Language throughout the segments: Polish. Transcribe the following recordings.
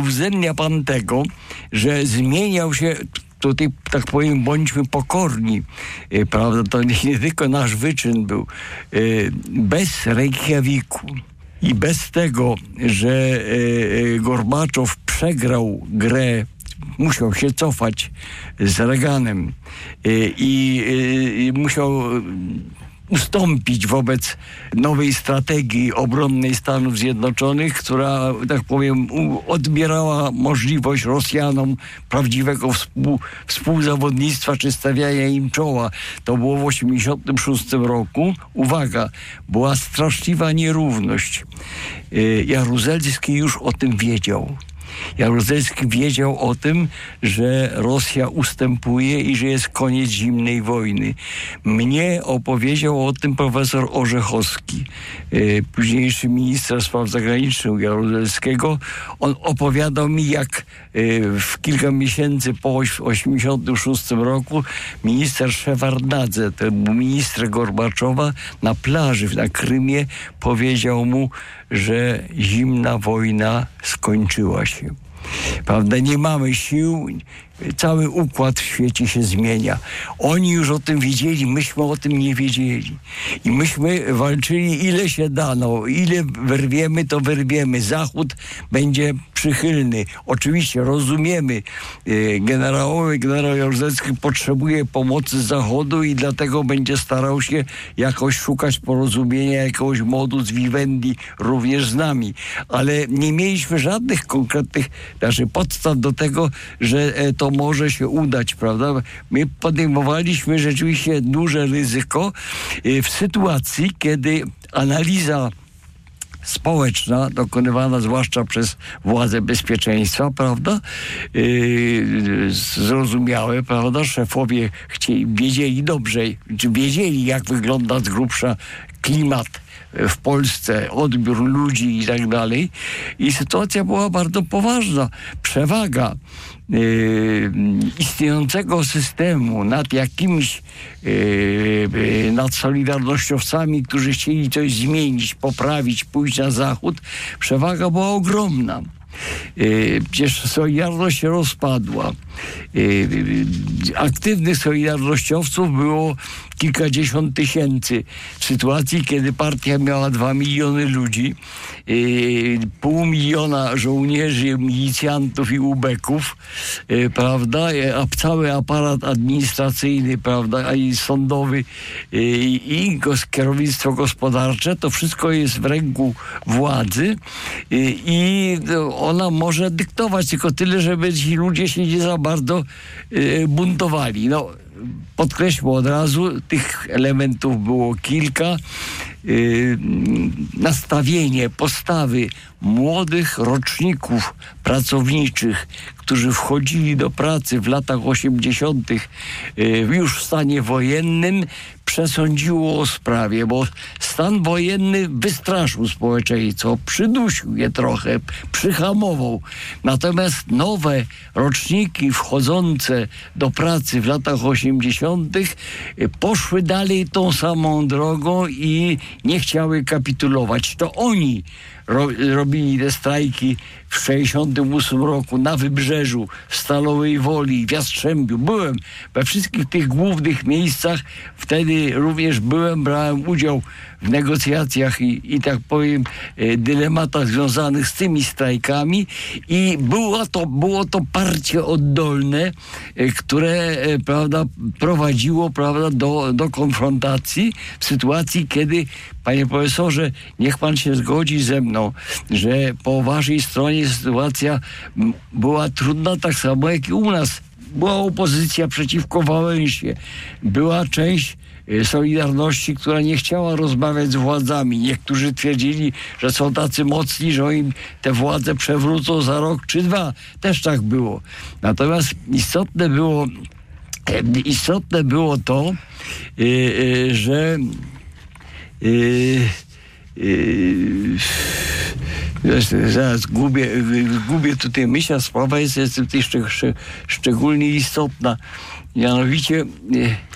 uwzględnia pan tego, że zmieniał się, tutaj tak powiem, bądźmy pokorni, prawda, to nie tylko nasz wyczyn był, bez Reykjaviku i bez tego, że Gorbaczow przegrał grę, musiał się cofać z Reaganem i musiał ustąpić wobec nowej strategii obronnej Stanów Zjednoczonych, która, tak powiem, odbierała możliwość Rosjanom prawdziwego współzawodnictwa czy stawiania im czoła. To było w 1986 roku. Uwaga, była straszliwa nierówność. Jaruzelski już o tym wiedział. Jaruzelski wiedział o tym, że Rosja ustępuje i że jest koniec zimnej wojny. Mnie opowiedział o tym profesor Orzechowski, późniejszy minister spraw zagranicznych Jaruzelskiego. On opowiadał mi, jak w kilka miesięcy po 1986 roku minister Szewardnadze, to był minister Gorbaczowa, na plaży na Krymie powiedział mu, że zimna wojna skończyła się. Prawda? Nie mamy sił, cały układ w świecie się zmienia. Oni już o tym wiedzieli, myśmy o tym nie wiedzieli. I myśmy walczyli ile się dano, ile wyrwiemy, to wyrwiemy. Zachód będzie przychylny. Oczywiście rozumiemy, generał Jaruzelski potrzebuje pomocy z Zachodu i dlatego będzie starał się jakoś szukać porozumienia, jakiegoś modus vivendi również z nami. Ale nie mieliśmy żadnych konkretnych podstaw do tego, że to może się udać, prawda? My podejmowaliśmy rzeczywiście duże ryzyko w sytuacji, kiedy analiza społeczna, dokonywana zwłaszcza przez władze bezpieczeństwa, prawda? Zrozumiałe, prawda? Szefowie wiedzieli dobrze, czy wiedzieli, jak wygląda z grubsza klimat w Polsce, odbiór ludzi i tak dalej. I sytuacja była bardzo poważna. Przewaga istniejącego systemu nad jakimiś nad solidarnościowcami, którzy chcieli coś zmienić, poprawić, pójść na Zachód, przewaga była ogromna. Przecież Solidarność się rozpadła. Aktywnych solidarnościowców było kilkadziesiąt tysięcy. W sytuacji, kiedy partia miała 2 miliony ludzi, 500 000 żołnierzy, milicjantów i ubeków, prawda, a cały aparat administracyjny, prawda, i sądowy, i kierownictwo gospodarcze, to wszystko jest w ręku władzy i ona może dyktować, tylko tyle, żeby ci ludzie się nie za bardzo buntowali. No, podkreślmy od razu, tych elementów było kilka. Nastawienie, postawy młodych roczników pracowniczych, którzy wchodzili do pracy w latach 80. Już w stanie wojennym, przesądziło o sprawie, bo stan wojenny wystraszył społeczeństwo, przydusił je trochę, przyhamował. Natomiast nowe roczniki wchodzące do pracy w latach 80. poszły dalej tą samą drogą i nie chciały kapitulować. To oni robili te strajki w 1968 roku na Wybrzeżu, w Stalowej Woli, w Jastrzębiu. Byłem we wszystkich tych głównych miejscach. Wtedy również brałem udział w negocjacjach i tak powiem, dylematach związanych z tymi strajkami i było to parcie oddolne, które, prawda, prowadziło, prawda, do konfrontacji w sytuacji, kiedy, panie profesorze, niech pan się zgodzi ze mną, że po waszej stronie sytuacja była trudna tak samo jak i u nas. Była opozycja przeciwko Wałęsie. Była część Solidarności, która nie chciała rozmawiać z władzami. Niektórzy twierdzili, że są tacy mocni, że im te władze przewrócą za rok czy dwa. Też tak było. Natomiast istotne było to, że zaraz gubię tutaj myśl, a sprawa jest tutaj szczególnie istotna. Mianowicie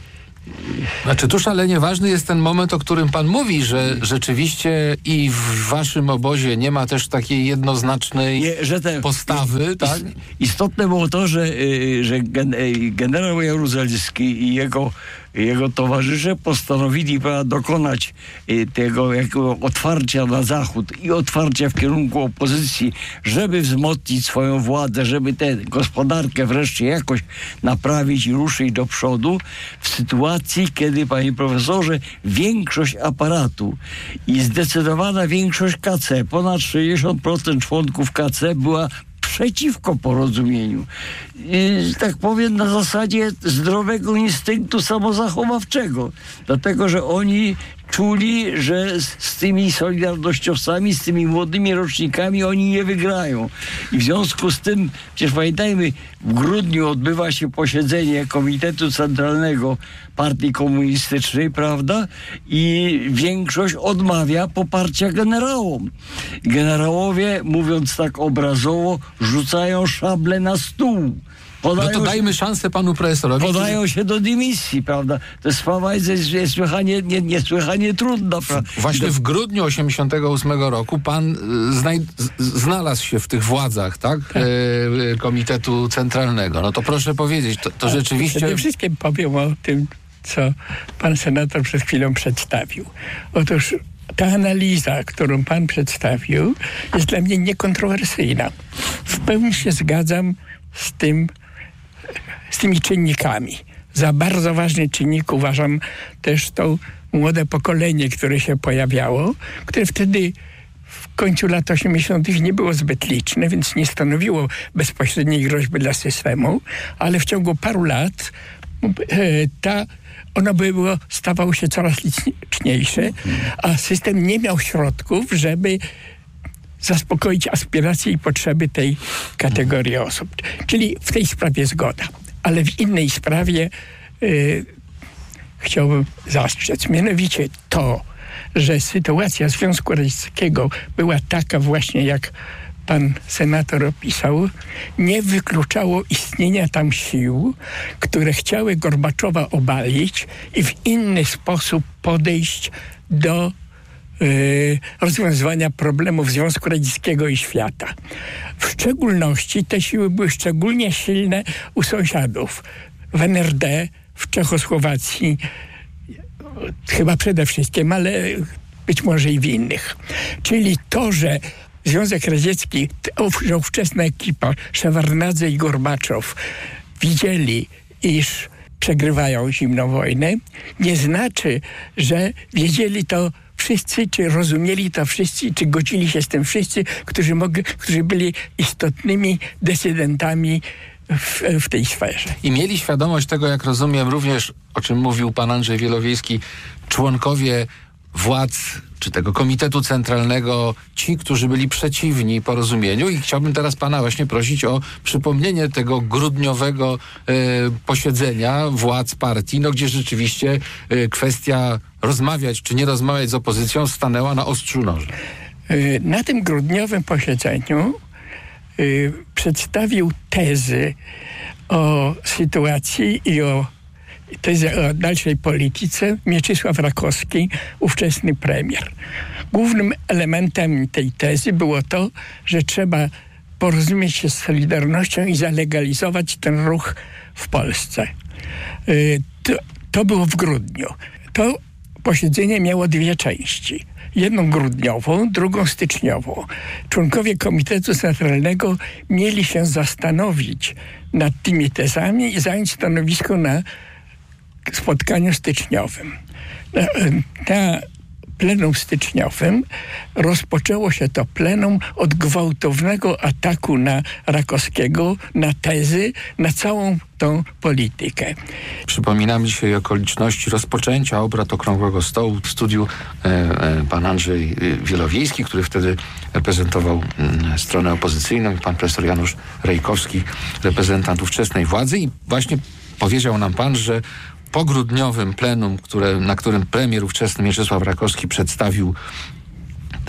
Znaczy tu szalenie ważny jest ten moment, o którym pan mówi, że rzeczywiście i w waszym obozie nie ma też takiej jednoznacznej postawy, tak? Istotne było to, że generał Jaruzelski i jego towarzysze postanowili dokonać tego otwarcia na zachód i otwarcia w kierunku opozycji, żeby wzmocnić swoją władzę, żeby tę gospodarkę wreszcie jakoś naprawić i ruszyć do przodu w sytuacji, kiedy, panie profesorze, większość aparatu i zdecydowana większość KC, ponad 60% członków KC była przeciwko porozumieniu. I, tak powiem, na zasadzie zdrowego instynktu samozachowawczego. Dlatego, że oni czuli, że z tymi solidarnościowcami, z tymi młodymi rocznikami oni nie wygrają. I w związku z tym, przecież pamiętajmy, w grudniu odbywa się posiedzenie Komitetu Centralnego Partii Komunistycznej, prawda? I większość odmawia poparcia generałom. Generałowie, mówiąc tak obrazowo, rzucają szable na stół. No to dajmy szansę panu profesorowi. Podają się do dymisji, prawda? To sprawa jest niesłychanie trudna. Właśnie w grudniu 1988 roku pan znalazł się w tych władzach, tak? Komitetu Centralnego. No to proszę powiedzieć, to rzeczywiście... Przede wszystkim powiem o tym, co pan senator przed chwilą przedstawił. Otóż ta analiza, którą pan przedstawił, jest dla mnie niekontrowersyjna. W pełni się zgadzam z tymi czynnikami. Za bardzo ważny czynnik uważam też to młode pokolenie, które się pojawiało, które wtedy w końcu lat 80. nie było zbyt liczne, więc nie stanowiło bezpośredniej groźby dla systemu, ale w ciągu paru lat ono stawało się coraz liczniejsze, a system nie miał środków, żeby zaspokoić aspiracje i potrzeby tej kategorii osób. Czyli w tej sprawie zgoda. Ale w innej sprawie chciałbym zastrzec. Mianowicie to, że sytuacja Związku Radzieckiego była taka właśnie, jak pan senator opisał, nie wykluczało istnienia tam sił, które chciały Gorbaczowa obalić i w inny sposób podejść do rozwiązywania problemów Związku Radzieckiego i świata. W szczególności te siły były szczególnie silne u sąsiadów. W NRD, w Czechosłowacji, chyba przede wszystkim, ale być może i w innych. Czyli to, że Związek Radziecki, że ówczesna ekipa, Szewardnadze i Gorbaczow widzieli, iż przegrywają zimną wojnę, nie znaczy, że wiedzieli to wszyscy, czy rozumieli to wszyscy, czy godzili się z tym wszyscy, którzy byli istotnymi decydentami w tej sferze. I mieli świadomość tego, jak rozumiem, również, o czym mówił pan Andrzej Wielowiejski, członkowie władz, czy tego Komitetu Centralnego, ci, którzy byli przeciwni porozumieniu, i chciałbym teraz pana właśnie prosić o przypomnienie tego grudniowego posiedzenia władz partii, gdzie rzeczywiście kwestia rozmawiać czy nie rozmawiać z opozycją stanęła na ostrzu noża. Na tym grudniowym posiedzeniu przedstawił tezy o sytuacji i tezy o dalszej polityce Mieczysław Rakowski, ówczesny premier. Głównym elementem tej tezy było to, że trzeba porozumieć się z Solidarnością i zalegalizować ten ruch w Polsce. To było w grudniu. To posiedzenie miało dwie części. Jedną grudniową, drugą styczniową. Członkowie Komitetu Centralnego mieli się zastanowić nad tymi tezami i zająć stanowisko na spotkaniu styczniowym. Na plenum styczniowym rozpoczęło się to plenum od gwałtownego ataku na Rakowskiego, na tezy, na całą tą politykę. Przypominam dzisiaj okoliczności rozpoczęcia obrad Okrągłego Stołu w studiu pan Andrzej Wielowiejski, który wtedy reprezentował stronę opozycyjną, i pan profesor Janusz Rejkowski, reprezentant ówczesnej władzy, i właśnie powiedział nam pan, że po grudniowym plenum, na którym premier ówczesny Mieczysław Rakowski przedstawił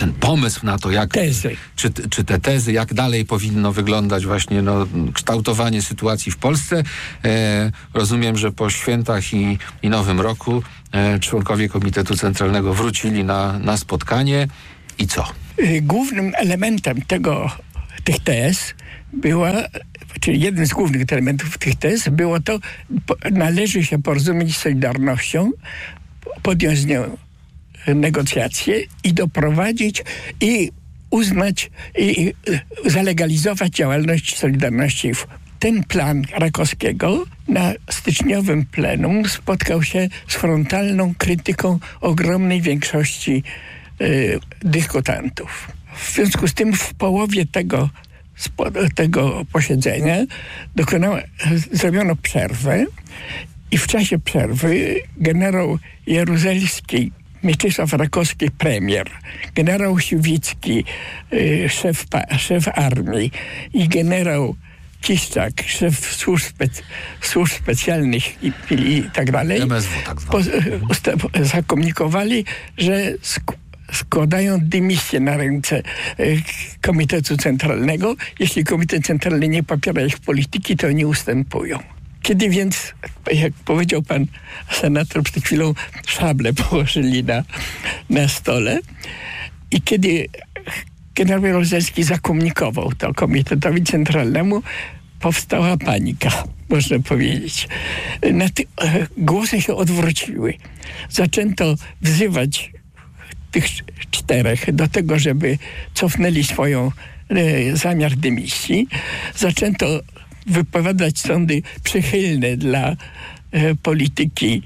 ten pomysł na to, jak... Tezy. Czy te tezy, jak dalej powinno wyglądać właśnie kształtowanie sytuacji w Polsce. Rozumiem, że po świętach i Nowym Roku członkowie Komitetu Centralnego wrócili na spotkanie. I co? Głównym elementem tych tez była, czyli jeden z głównych elementów tych tez było to, należy się porozumieć z Solidarnością, podjąć z nią negocjacje i doprowadzić i uznać i zalegalizować działalność Solidarności. Ten plan Rakowskiego na styczniowym plenum spotkał się z frontalną krytyką ogromnej większości dyskutantów. W związku z tym w połowie tego posiedzenia zrobiono przerwę i w czasie przerwy generał Jaruzelski, Mieczysław Rakowski, premier, generał Siwicki, szef armii i generał Kiszczak, szef służb specjalnych i tak dalej, MSW, tak zwane. zakomunikowali, że składają dymisję na ręce Komitetu Centralnego. Jeśli Komitet Centralny nie popiera ich polityki, to oni ustępują. Kiedy więc, jak powiedział pan senator przed chwilą, szable położyli na stole i kiedy generał Jaruzelski zakomunikował to Komitetowi Centralnemu, powstała panika, można powiedzieć. Głosy się odwróciły. Zaczęto wzywać tych czterech do tego, żeby cofnęli zamiar dymisji. Zaczęto wypowiadać sądy przychylne dla polityki,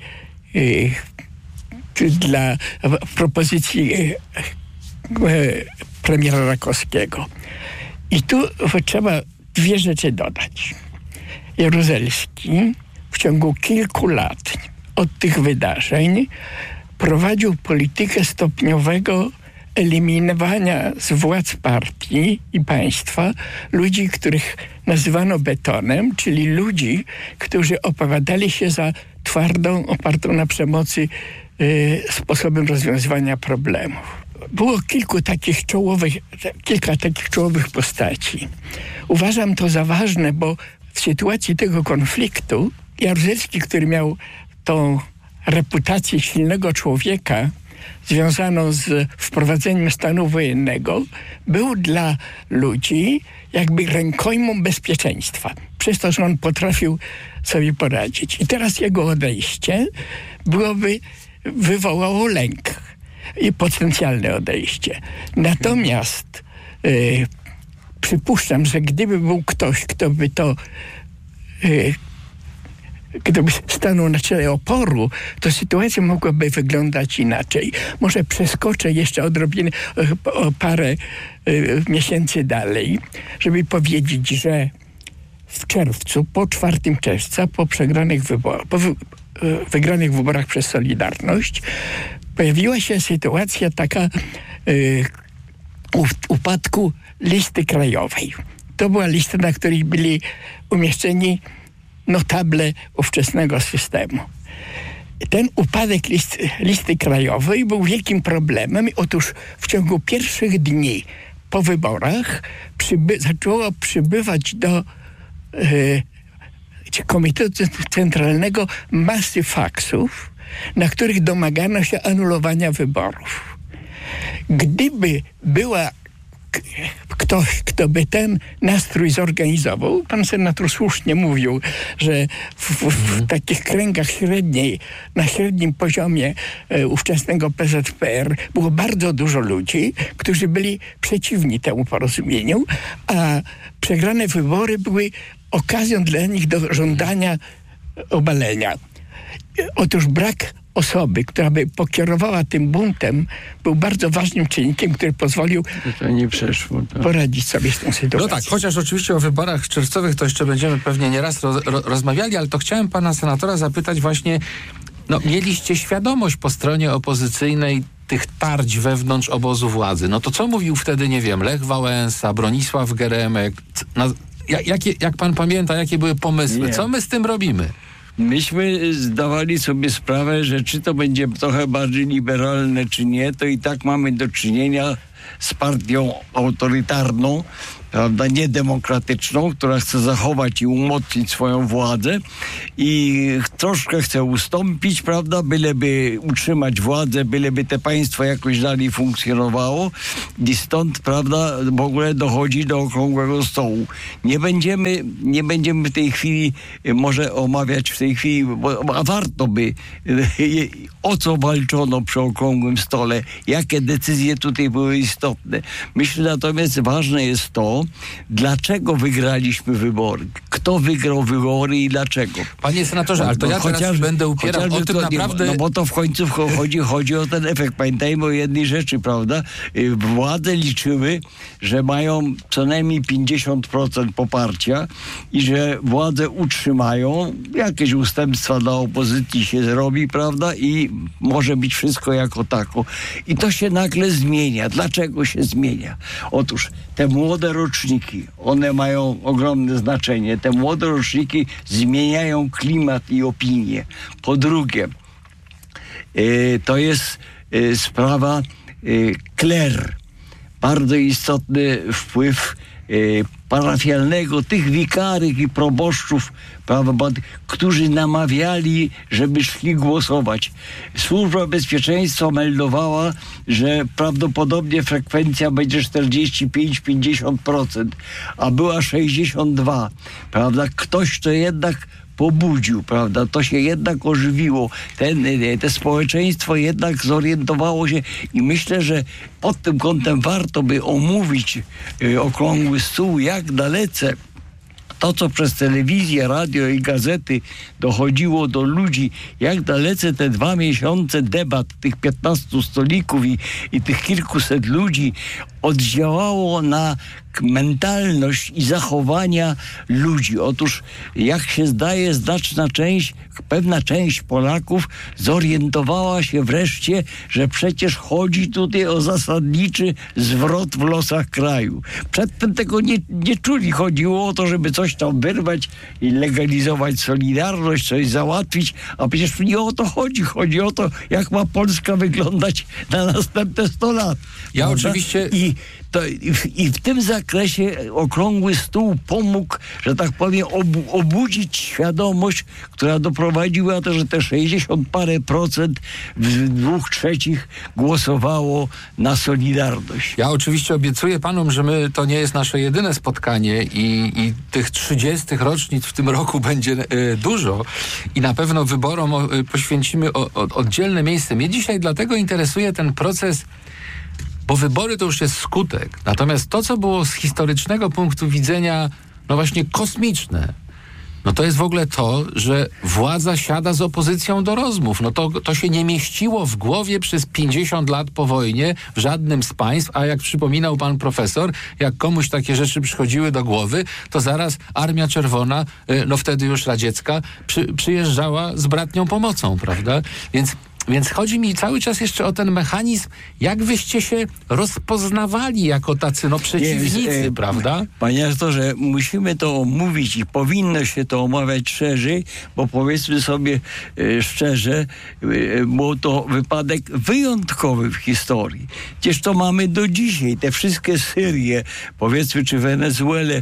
dla propozycji premiera Rakowskiego. I tu trzeba dwie rzeczy dodać. Jaruzelski w ciągu kilku lat od tych wydarzeń prowadził politykę stopniowego eliminowania z władz partii i państwa ludzi, których nazywano betonem, czyli ludzi, którzy opowiadali się za twardą, opartą na przemocy sposobem rozwiązywania problemów. Było kilka takich czołowych postaci. Uważam to za ważne, bo w sytuacji tego konfliktu Jaruzelski, który miał tą reputację silnego człowieka związaną z wprowadzeniem stanu wojennego, był dla ludzi jakby rękojmą bezpieczeństwa. Przez to, że on potrafił sobie poradzić. I teraz jego odejście wywołało lęk i potencjalne odejście. Natomiast przypuszczam, że gdyby był ktoś, kto by stanął na czele oporu, to sytuacja mogłaby wyglądać inaczej. Może przeskoczę jeszcze odrobinę o parę miesięcy dalej, żeby powiedzieć, że w czerwcu, po 4 czerwca, po wygranych wyborach przez Solidarność, pojawiła się sytuacja taka upadku listy krajowej. To była lista, na której byli umieszczeni notable ówczesnego systemu. Ten upadek listy krajowej był wielkim problemem. Otóż w ciągu pierwszych dni po wyborach zaczęło przybywać do Komitetu Centralnego masy faksów, na których domagano się anulowania wyborów. Gdyby była ktoś, kto by ten nastrój zorganizował, pan senator słusznie mówił, że w takich kręgach na średnim poziomie ówczesnego PZPR było bardzo dużo ludzi, którzy byli przeciwni temu porozumieniu, a przegrane wybory były okazją dla nich do żądania obalenia. Otóż brak osoby, która by pokierowała tym buntem, był bardzo ważnym czynnikiem, który pozwolił to nie przeszło, tak. Poradzić sobie z tą sytuacją. No tak, chociaż oczywiście o wyborach czerwcowych to jeszcze będziemy pewnie nieraz rozmawiali, ale to chciałem pana senatora zapytać właśnie, mieliście świadomość po stronie opozycyjnej tych tarć wewnątrz obozu władzy. No to co mówił wtedy, nie wiem, Lech Wałęsa, Bronisław Geremek? Jak pan pamięta, jakie były pomysły? Nie. Co my z tym robimy? Myśmy zdawali sobie sprawę, że czy to będzie trochę bardziej liberalne, czy nie, to i tak mamy do czynienia z partią autorytarną, prawda, niedemokratyczną, która chce zachować i umocnić swoją władzę i troszkę chce ustąpić, prawda, byleby utrzymać władzę, byleby te państwo jakoś dalej funkcjonowało i stąd, prawda, w ogóle dochodzi do okrągłego stołu. Nie będziemy w tej chwili może omawiać w tej chwili, a warto by, o co walczono przy okrągłym stole, jakie decyzje tutaj były istotne. Myślę natomiast ważne jest to, dlaczego wygraliśmy wybory. Kto wygrał wybory i dlaczego. Panie senatorze, ale to ja teraz będę upierał o tym naprawdę... No bo to w końcu chodzi o ten efekt. Pamiętajmy o jednej rzeczy, prawda? Władze liczyły, że mają co najmniej 50% poparcia i że władze utrzymają, jakieś ustępstwa dla opozycji się zrobi, prawda? I może być wszystko jako tako. I to się nagle zmienia. Dlaczego się zmienia? Otóż te młode roczniki, one mają ogromne znaczenie. Te młode roczniki zmieniają klimat i opinię. Po drugie, to jest sprawa kler. Bardzo istotny wpływ parafialnego, tych wikarych i proboszczów, prawda, którzy namawiali, żeby szli głosować. Służba Bezpieczeństwa meldowała, że prawdopodobnie frekwencja będzie 45-50%, a była 62%. Prawda? Ktoś to jednak pobudził, prawda? To się jednak ożywiło. Te społeczeństwo jednak zorientowało się i myślę, że pod tym kątem warto by omówić okrągły stół, jak dalece to, co przez telewizję, radio i gazety dochodziło do ludzi, jak dalece te 2 miesiące debat, tych 15 stolików i tych kilkuset ludzi oddziałało na mentalność i zachowania ludzi. Otóż, jak się zdaje, pewna część Polaków zorientowała się wreszcie, że przecież chodzi tutaj o zasadniczy zwrot w losach kraju. Przedtem tego nie czuli. Chodziło o to, żeby coś tam wyrwać i legalizować Solidarność, coś załatwić, a przecież nie o to chodzi. Chodzi o to, jak ma Polska wyglądać na następne 100 lat. Ja oczywiście... I w tym zakresie okrągły stół pomógł, że tak powiem, obudzić świadomość, która doprowadziła to, że te 60 parę procent w 2/3 głosowało na Solidarność. Ja oczywiście obiecuję panom, że to nie jest nasze jedyne spotkanie i tych 30 rocznic w tym roku będzie dużo i na pewno wyborom poświęcimy oddzielne miejsce. Mnie dzisiaj dlatego interesuje ten proces, bo wybory to już jest skutek. Natomiast to, co było z historycznego punktu widzenia, no właśnie kosmiczne, no to jest w ogóle to, że władza siada z opozycją do rozmów. No to się nie mieściło w głowie przez 50 lat po wojnie w żadnym z państw, a jak przypominał pan profesor, jak komuś takie rzeczy przychodziły do głowy, to zaraz Armia Czerwona, no wtedy już radziecka, przyjeżdżała z bratnią pomocą, prawda? Więc chodzi mi cały czas jeszcze o ten mechanizm, jak wyście się rozpoznawali jako tacy przeciwnicy, prawda? Panie rektorze, musimy to omówić i powinno się to omawiać szerzej, bo powiedzmy sobie szczerze, był to wypadek wyjątkowy w historii. Przecież to mamy do dzisiaj. Te wszystkie Syrie, powiedzmy, czy Wenezuelę,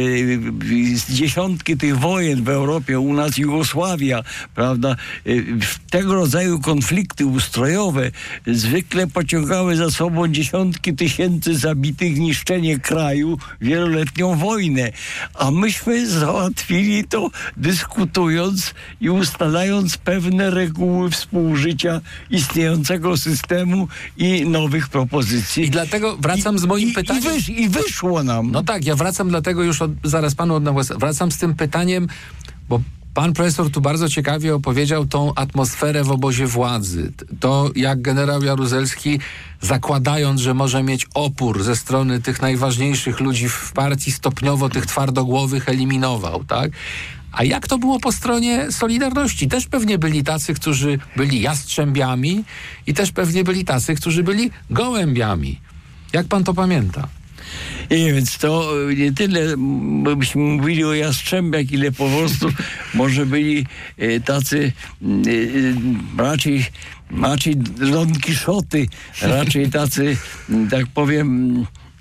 dziesiątki tych wojen w Europie, u nas Jugosławia, prawda? Tego rodzaju konflikty ustrojowe zwykle pociągały za sobą dziesiątki tysięcy zabitych, niszczenie kraju, wieloletnią wojnę. A myśmy załatwili to dyskutując i ustalając pewne reguły współżycia istniejącego systemu i nowych propozycji. I dlatego wracam z moim pytaniem. I wyszło nam. No tak, ja wracam dlatego już zaraz panu oddam głos. Wracam z tym pytaniem, bo pan profesor tu bardzo ciekawie opowiedział tą atmosferę w obozie władzy. To jak generał Jaruzelski, zakładając, że może mieć opór ze strony tych najważniejszych ludzi w partii, stopniowo tych twardogłowych eliminował, tak? A jak to było po stronie Solidarności? Też pewnie byli tacy, którzy byli jastrzębiami i też pewnie byli tacy, którzy byli gołębiami. Jak pan to pamięta? I więc to nie tyle byśmy mówili o Jastrzębiach, ile po prostu może byli tacy raczej Don Kiszoty, raczej tacy, tak powiem,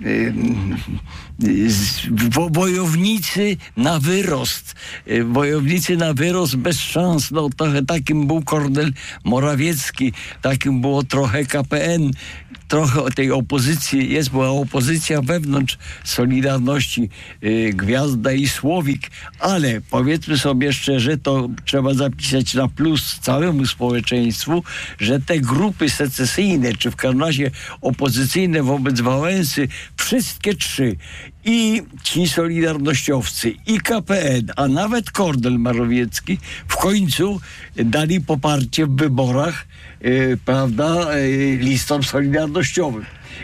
wojownicy na wyrost. Wojownicy na wyrost bez szans. No, takim był Kornel Morawiecki, takim było trochę KPN, trochę tej opozycji była opozycja wewnątrz Solidarności, Gwiazda i Słowik, ale powiedzmy sobie szczerze, to trzeba zapisać na plus całemu społeczeństwu, że te grupy secesyjne, czy w każdym razie opozycyjne wobec Wałęsy, wszystkie trzy, i ci solidarnościowcy, i KPN, a nawet Kornel Morawiecki w końcu dali poparcie w wyborach, prawda, listom solidarnościowym.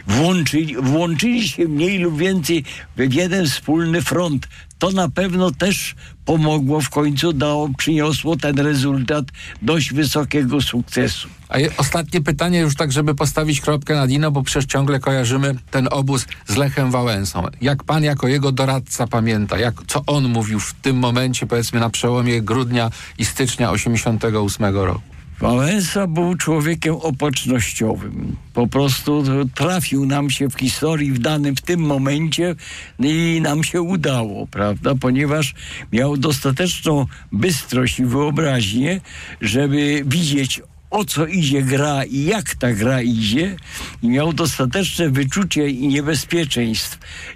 Włączyli się mniej lub więcej w jeden wspólny front. To na pewno też pomogło w końcu, przyniosło ten rezultat dość wysokiego sukcesu. A ostatnie pytanie już tak, żeby postawić kropkę nad i, bo przecież ciągle kojarzymy ten obóz z Lechem Wałęsą. Jak pan jako jego doradca pamięta, co on mówił w tym momencie, powiedzmy na przełomie grudnia i stycznia 1988 roku? Wałęsa był człowiekiem opatrznościowym. Po prostu trafił nam się w historii w tym momencie i nam się udało, prawda? Ponieważ miał dostateczną bystrość i wyobraźnię, żeby widzieć, o co idzie gra i jak ta gra idzie, i miał dostateczne wyczucie i niebezpieczeństw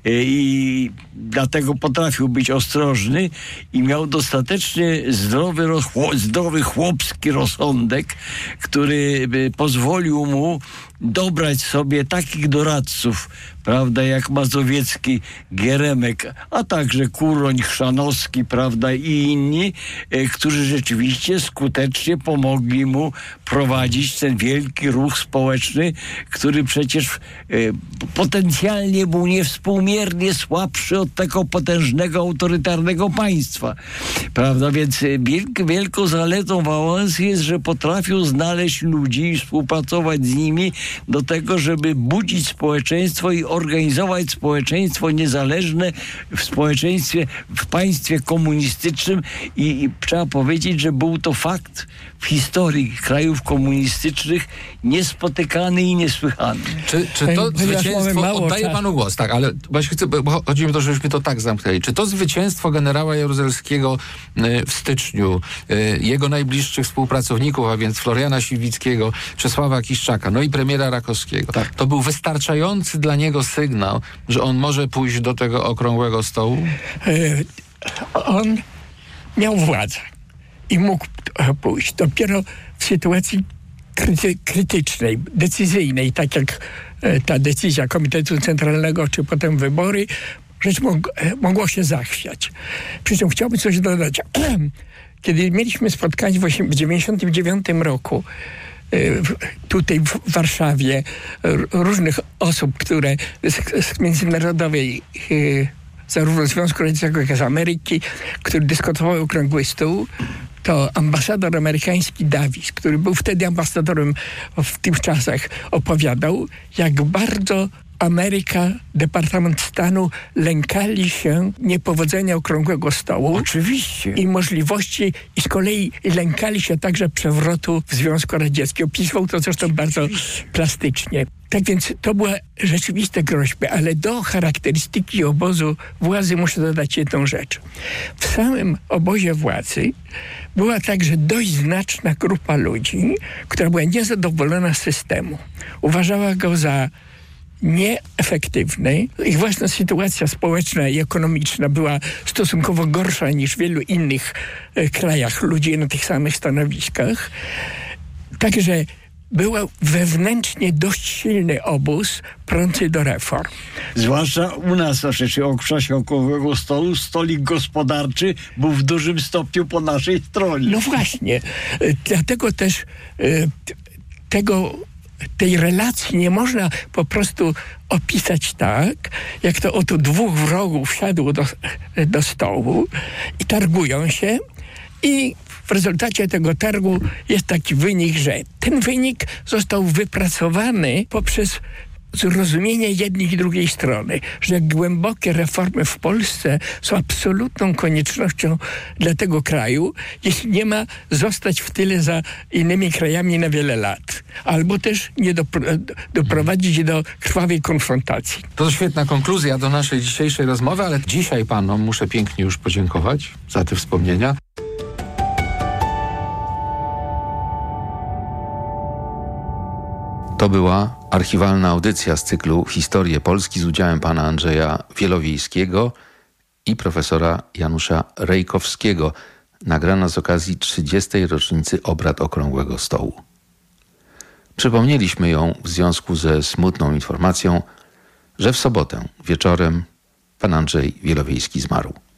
i dlatego potrafił być ostrożny i miał dostatecznie zdrowy chłopski rozsądek, który pozwolił mu dobrać sobie takich doradców, prawda, jak Mazowiecki, Geremek, a także Kuroń, Chrzanowski, prawda, i inni, którzy rzeczywiście skutecznie pomogli mu prowadzić ten wielki ruch społeczny, który przecież potencjalnie był niewspółmiernie słabszy od tego potężnego, autorytarnego państwa, prawda, więc wielką zaletą Wałęsy jest, że potrafił znaleźć ludzi i współpracować z nimi do tego, żeby budzić społeczeństwo i organizować społeczeństwo niezależne w państwie komunistycznym i trzeba powiedzieć, że był to fakt w historii krajów komunistycznych niespotykany i niesłychany. Czy to zwycięstwo, oddaję panu głos, tak, ale właśnie chodzi mi o to, żebyśmy to tak zamknęli. Czy to zwycięstwo generała Jaruzelskiego w styczniu, jego najbliższych współpracowników, a więc Floriana Siwickiego, Czesława Kiszczaka, no i premiera Rakowskiego, tak, to był wystarczający dla niego sygnał, że on może pójść do tego okrągłego stołu? On miał władzę i mógł pójść. Dopiero w sytuacji krytycznej, decyzyjnej, tak jak ta decyzja Komitetu Centralnego, czy potem wybory, rzecz mogło się zachwiać. Przy czym chciałbym coś dodać. Kiedy mieliśmy spotkanie w 1999 roku tutaj w Warszawie różnych osób, które z międzynarodowej zarówno Związku Radzieckiego, jak i z Ameryki, które dyskutowały okrągły stół, to ambasador amerykański Davis, który był wtedy ambasadorem w tych czasach, opowiadał, jak bardzo Ameryka, Departament Stanu lękali się niepowodzenia okrągłego stołu. Oczywiście. I możliwości, i z kolei lękali się także przewrotu w Związku Radzieckim. Opisywał to zresztą bardzo plastycznie. Tak więc to była rzeczywiste groźby, ale do charakterystyki obozu władzy muszę dodać jedną rzecz. W samym obozie władzy była także dość znaczna grupa ludzi, która była niezadowolona z systemu. Uważała go za nieefektywny. Ich własna sytuacja społeczna i ekonomiczna była stosunkowo gorsza niż w wielu innych krajach ludzi na tych samych stanowiskach. Także był wewnętrznie dość silny obóz prący do reform. Zwłaszcza u nas, znaczy o czasie okrągłego stołu, stolik gospodarczy był w dużym stopniu po naszej stronie. No właśnie. Dlatego też tej relacji nie można po prostu opisać tak, jak to oto dwóch wrogów wsiadło do stołu i targują się i w rezultacie tego targu jest taki wynik, że ten wynik został wypracowany poprzez zrozumienie jednej i drugiej strony, że głębokie reformy w Polsce są absolutną koniecznością dla tego kraju, jeśli nie ma zostać w tyle za innymi krajami na wiele lat. Albo też nie doprowadzić do krwawej konfrontacji. To świetna konkluzja do naszej dzisiejszej rozmowy, ale dzisiaj panom muszę pięknie już podziękować za te wspomnienia. To była archiwalna audycja z cyklu Historie Polski z udziałem pana Andrzeja Wielowiejskiego i profesora Janusza Rejkowskiego, nagrana z okazji 30. rocznicy obrad Okrągłego Stołu. Przypomnieliśmy ją w związku ze smutną informacją, że w sobotę wieczorem pan Andrzej Wielowiejski zmarł.